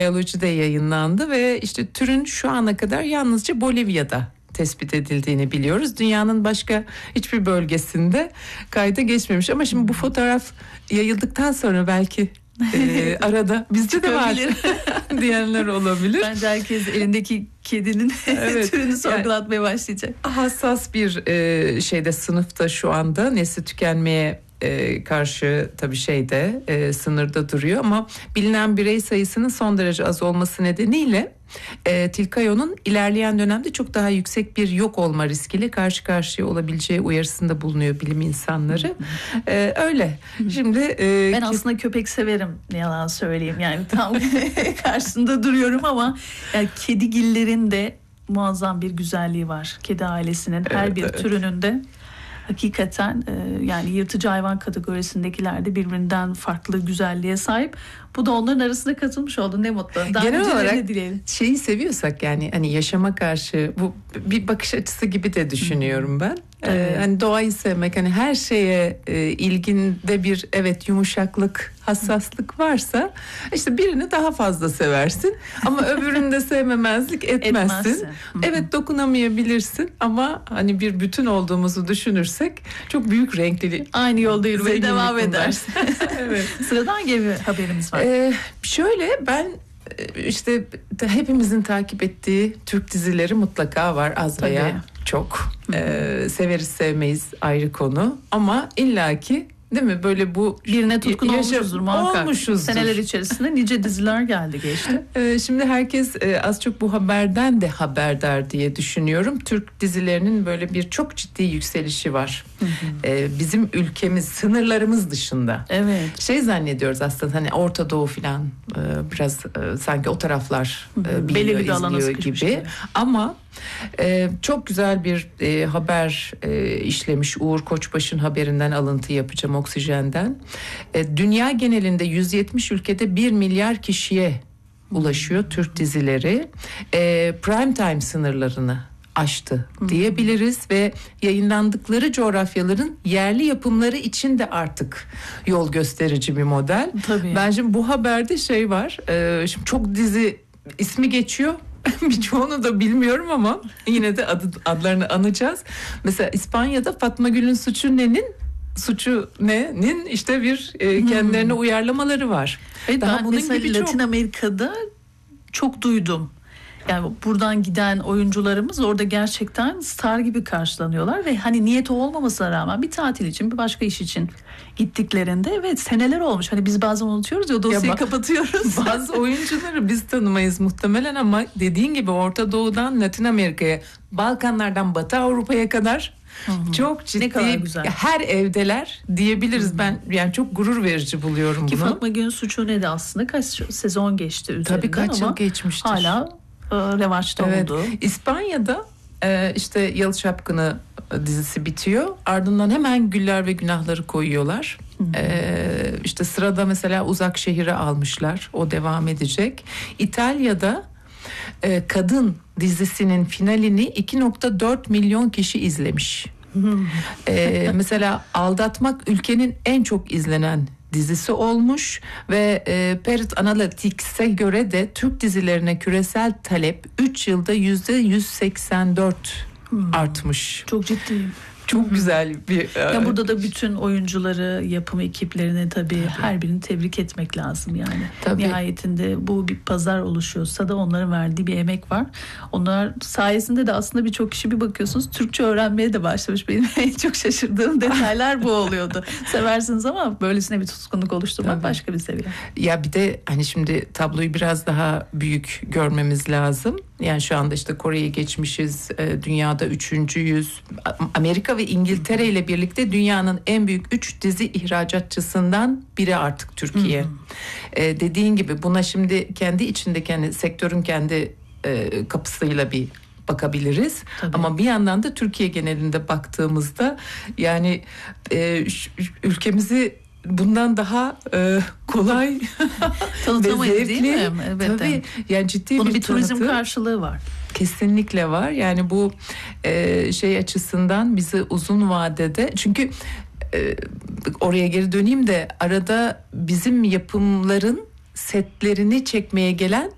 Biyolojide yayınlandı ve işte türün şu ana kadar yalnızca Bolivya'da tespit edildiğini biliyoruz. Dünyanın başka hiçbir bölgesinde kayda geçmemiş. Ama şimdi bu fotoğraf yayıldıktan sonra belki arada bizde de var diyenler olabilir. Bence herkes elindeki kedinin türünü sorgulatmaya başlayacak. Hassas bir şeyde, sınıfta şu anda nesli tükenmeye karşı tabii sınırda duruyor ama bilinen birey sayısının son derece az olması nedeniyle Tilcaio'nun ilerleyen dönemde çok daha yüksek bir yok olma riskiyle karşı karşıya olabileceği uyarısında bulunuyor bilim insanları. Öyle. Şimdi ben aslında köpek severim, ne yalan söyleyeyim. Yani tam karşısında duruyorum ama yani kedigillerin de muazzam bir güzelliği var. Kedi ailesinin her bir türünün de hakikaten yani yırtıcı hayvan kategorisindekiler de birbirinden farklı güzelliğe sahip. Bu da onların arasında katılmış oldu. Ne mutlu. Daha genel olarak şeyi seviyorsak, yani hani yaşama karşı bu bir bakış açısı gibi de düşünüyorum ben. Evet. Hani doğayı sevmek, hani her şeye ilginde bir yumuşaklık, hassaslık varsa işte birini daha fazla seversin ama öbürünü de sevmemezlik etmezsin. Evet, dokunamayabilirsin ama hani bir bütün olduğumuzu düşünürsek çok büyük renkli, aynı yolda yürümeye devam edersin. Evet. Sıradan gibi haberimiz var. Şöyle, ben işte hepimizin takip ettiği Türk dizileri mutlaka var, az veya çok. Severiz sevmeyiz ayrı konu ama illaki, değil mi, böyle bu birine tutkun olmuşuzdur muhakkak. Olmuşuzdur. Seneler içerisinde nice diziler geldi geçti. Şimdi herkes az çok bu haberden de haberdar diye düşünüyorum. Türk dizilerinin böyle bir çok ciddi yükselişi var. Bizim ülkemiz, sınırlarımız dışında. Evet. Zannediyoruz aslında, hani Orta Doğu falan biraz sanki o taraflar biliyor, izliyor gibi. Ama çok güzel bir haber işlemiş. Uğur Koçbaş'ın haberinden alıntı yapacağım, Oksijen'den. Dünya genelinde 170 ülkede 1 milyar kişiye ulaşıyor Türk dizileri. Prime time sınırlarını aştı diyebiliriz ve yayınlandıkları coğrafyaların yerli yapımları için de artık yol gösterici bir model. Tabii. Ben şimdi bu haberde var. Şimdi çok dizi ismi geçiyor. Birçoğunu da bilmiyorum ama yine de adlarını anacağız. Mesela İspanya'da Fatma Gül'ün Suçu Ne'nin işte bir kendilerine uyarlamaları var. Daha ben bunun mesela gibi Latin Amerika'da çok duydum. Yani buradan giden oyuncularımız orada gerçekten star gibi karşılanıyorlar ve hani niyeti olmamasına rağmen bir tatil için, bir başka iş için gittiklerinde seneler olmuş. Hani biz bazen unutuyoruz ya, dosyayı kapatıyoruz. Bazı oyuncuları biz tanımayız muhtemelen ama dediğin gibi Orta Doğu'dan Latin Amerika'ya, Balkanlardan Batı Avrupa'ya kadar çok ciddi, her evdeler diyebiliriz. Ben yani çok gurur verici buluyorum ki bunu. Fatma Gül'ün Suçu Ne'de aslında kaç sezon geçti üzerinden. Tabii kaç yıl geçmiştir. Hala revaçta oldu. İspanya'da işte Yalı Çapkını dizisi bitiyor. Ardından hemen Güller ve Günahları koyuyorlar. İşte sırada mesela Uzak Şehir'i almışlar. O devam edecek. İtalya'da Kadın dizisinin finalini 2.4 milyon kişi izlemiş. Mesela Aldatmak ülkenin en çok izlenen dizisi olmuş ve Perit Analytics'e göre de Türk dizilerine küresel talep 3 yılda %184 artmış. Çok ciddiyim. Çok güzel bir... Ya burada da bütün oyuncuları, yapım ekiplerini tabii her birini tebrik etmek lazım yani. Tabii. Nihayetinde bu bir pazar oluşuyorsa da onların verdiği bir emek var. Onlar sayesinde de aslında birçok kişi, bir bakıyorsunuz Türkçe öğrenmeye de başlamış. Benim en çok şaşırdığım detaylar bu oluyordu. Seversiniz ama böylesine bir tutkunluk oluşturmak başka bir seviye. Ya bir de hani şimdi tabloyu biraz daha büyük görmemiz lazım. Yani şu anda işte Kore'yi geçmişiz, dünyada 3.'yüz. Amerika ve İngiltere ile birlikte dünyanın en büyük 3 dizi ihracatçısından biri artık Türkiye. Dediğin gibi buna şimdi kendi içindeki hani sektörün kendi kapısıyla bir bakabiliriz. Tabii. Ama bir yandan da Türkiye genelinde baktığımızda yani ülkemizi bundan daha kolay tanıtamayız değil mi? Evet. Tabii. Yani ciddi bunun bir tanıtım turizm karşılığı var. Kesinlikle var. Yani bu açısından bizi uzun vadede, çünkü oraya geri döneyim de arada bizim yapımların setlerini çekmeye gelen